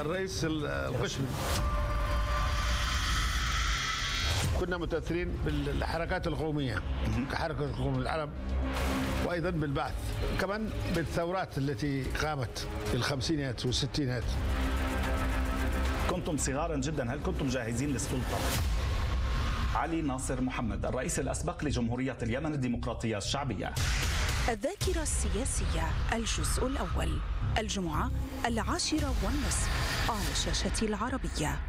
الرئيس القشمي. كنا متأثرين بالحركات القومية كحركة القوم العرب، وأيضا بالبعث، كمان بالثورات التي قامت في الخمسينات والستينات. كنتم صغارا جدا، هل كنتم جاهزين للسلطة؟ علي ناصر محمد، الرئيس الأسبق لجمهورية اليمن الديمقراطية الشعبية. الذاكرة السياسية الجزء الأول، الجمعة 10:30 على شاشة العربية.